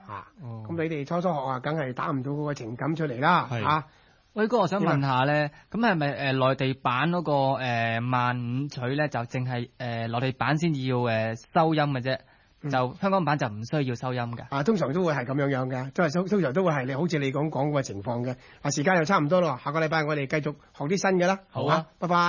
咁你哋初學啊，梗係打唔到嗰個情感出嚟啦，嚇。 威哥，我想問下咧，咁係咪內地版嗰個慢五取咧，就淨係內地版先至要收音嘅啫？就香港版就唔需要收音嘅。 通常都會係咁樣嘅，通常都會係你好似你講嗰個情況嘅。時間又差唔多咯，下個禮拜我哋繼續學啲新嘅啦。 好啊， 拜拜。